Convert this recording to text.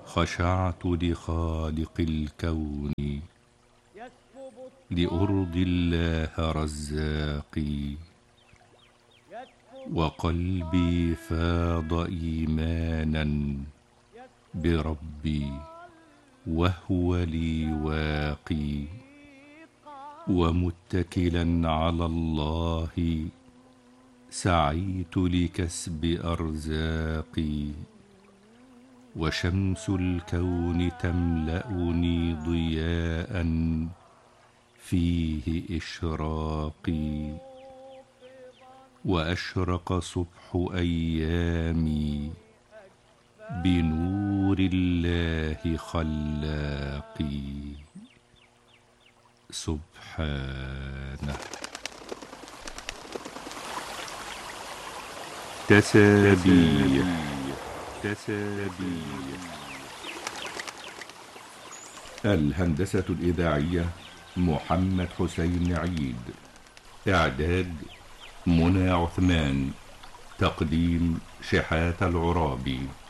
خشعت لخالق الكون لأرضي الله رزاقي، وقلبي فاض إيمانا بربي وهو لي واقي، ومتكلا على الله سعيت لكسب أرزاقي، وشمس الكون تملأني ضياء فيه إشراقي، وأشرق صبح أيامي بنور الله خلاقي سبحانه. تسابيح. الهندسة الإذاعية محمد حسين عيد. إعداد منى عثمان. تقديم شحاتة العرابي.